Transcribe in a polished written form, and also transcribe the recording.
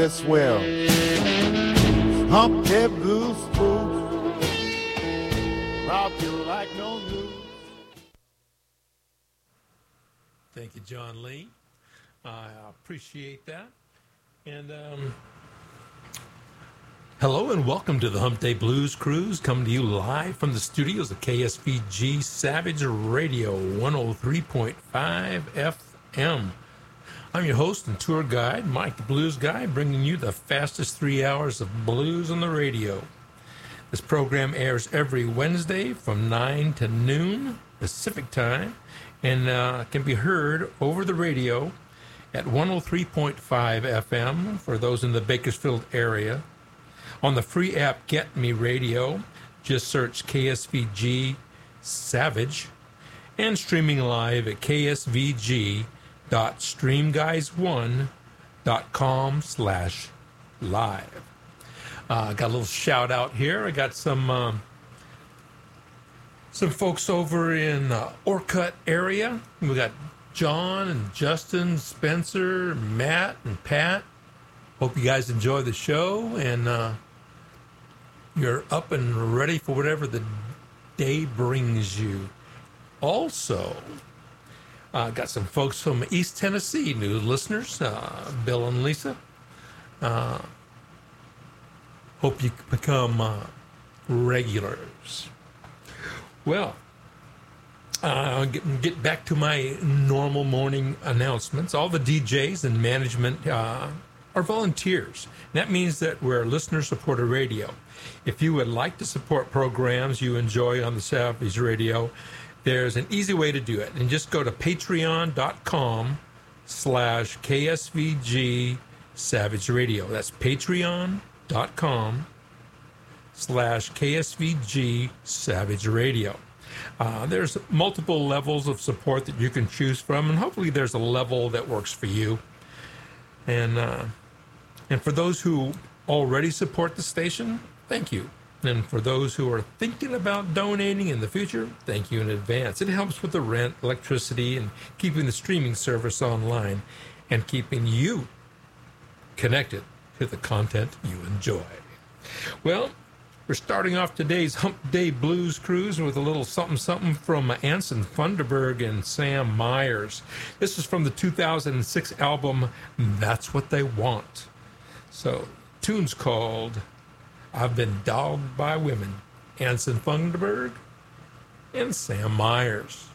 Swell. Hump that blues food. Rob you like no news. Thank you, John Lee. I appreciate that. And hello and welcome to the Hump Day Blues Cruise, coming to you live from the studios of KSVG Savage Radio 103.5 FM. I'm your host and tour guide, Mike the Blues Guy, bringing you the fastest 3 hours of blues on the radio. This program airs every Wednesday from 9 to noon Pacific time and can be heard over the radio at 103.5 FM for those in the Bakersfield area. On the free app Get Me Radio, just search KSVG Savage, and streaming live at ksvg.streamguys1.com/live. Got a little shout out here. I got some folks over in Orcutt area. We got John and Justin, Spencer, Matt, and Pat. Hope you guys enjoy the show and you're up and ready for whatever the day brings you. Also, got some folks from East Tennessee, new listeners, Bill and Lisa. Hope you become regulars. Well, get back to my normal morning announcements. All the DJs and management are volunteers. That means that we're listener-supported radio. If you would like to support programs you enjoy on the Savage Radio, there's an easy way to do it. And just go to patreon.com/KSVG Savage Radio. That's patreon.com/KSVG Savage Radio. There's multiple levels of support that you can choose from, and hopefully there's a level that works for you. And for those who already support the station, thank you. And for those who are thinking about donating in the future, thank you in advance. It helps with the rent, electricity, and keeping the streaming service online and keeping you connected to the content you enjoy. Well, we're starting off today's Hump Day Blues Cruise with a little something from Anson Funderburgh and Sam Myers. This is from the 2006 album, That's What They Want. So, tune's called I've Been Dogged by Women. Anson Funderburgh and Sam Myers.